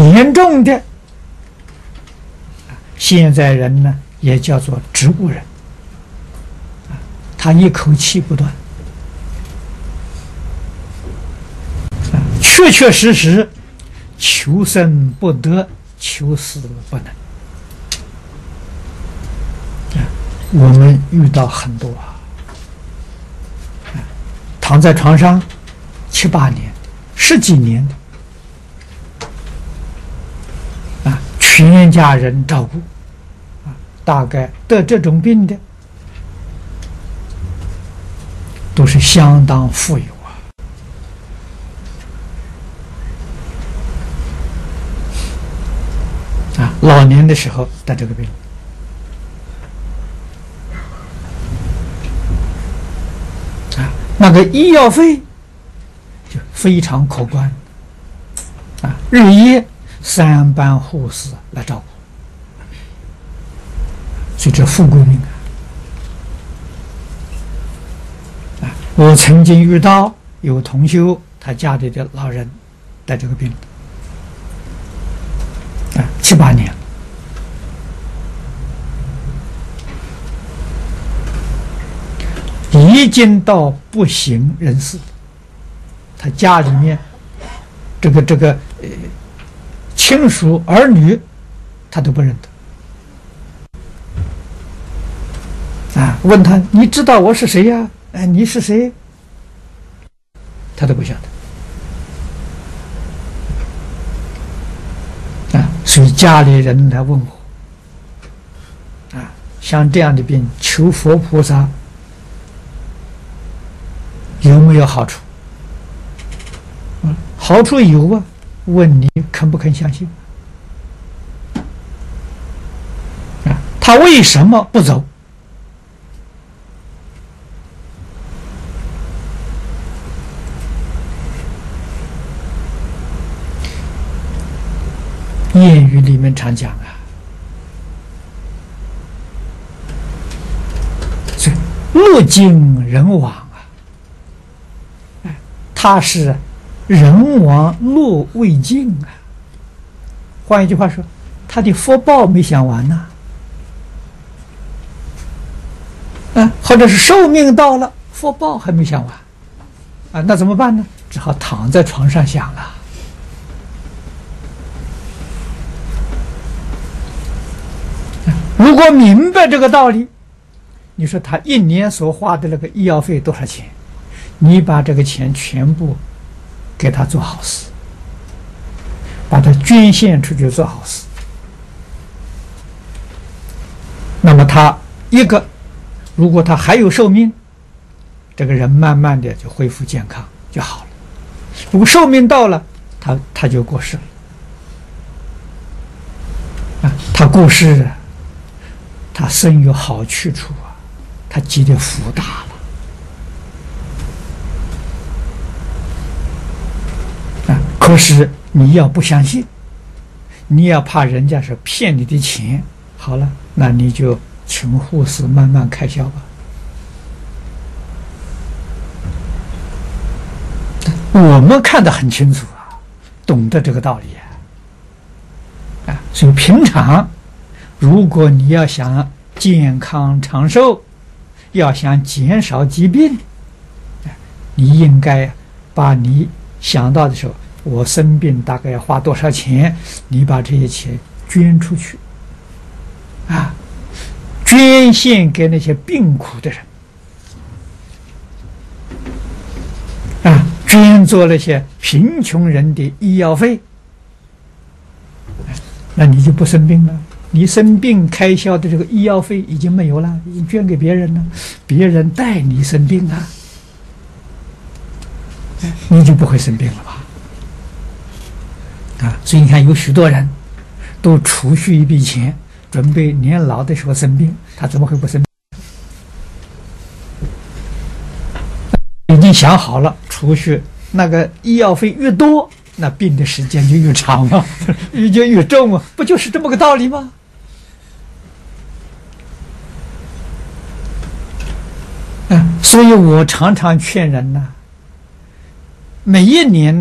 严重的，现在人呢也叫做植物人，他一口气不断，确确实实求生不得，求死不能。我们遇到很多躺在床上7、8年、10几年的全家人照顾大概得这种病的都是相当富有老年的时候得这个病。那个医药费就非常可观日夜3班护士来照顾，所以这富贵命我曾经遇到有同修，他家里的老人得这个病7、8年，已经到不省人事，他家里面这个亲属儿女他都不认得问他你知道我是谁呀？你是谁？他都不晓得所以家里人来问我像这样的病求佛菩萨有没有好处？好处有啊，问你肯不肯相信？他为什么不走？谚语里面常讲所以路尽人亡他是人亡路未尽换一句话说，他的福报没享完或者是寿命到了，福报还没享完那怎么办呢？只好躺在床上想了。如果明白这个道理，你说他1年所花的那个医药费多少钱？你把这个钱全部给他做好事，把它捐献出去做好事，那么他如果他还有寿命，这个人慢慢的就恢复健康就好了。如果寿命到了，他就过世了他过世他生有好去处他积的福大了可是你要不相信，你要怕人家是骗你的钱，好了，那你就请护士慢慢开销吧。我们看得很清楚懂得这个道理所以平常如果你要想健康长寿，要想减少疾病，你应该把你想到的时候，我生病大概要花多少钱，你把这些钱捐出去捐献给那些病苦的人捐做那些贫穷人的医药费，那你就不生病了。你生病开销的这个医药费已经没有了，已经捐给别人了，别人代你生病你就不会生病了吧？所以你看有许多人都储蓄一笔钱，准备年老的时候生病，他怎么会不生病？已经想好了，储蓄那个医药费越多，那病的时间就越长越重不就是这么个道理吗？所以我常常劝人每一年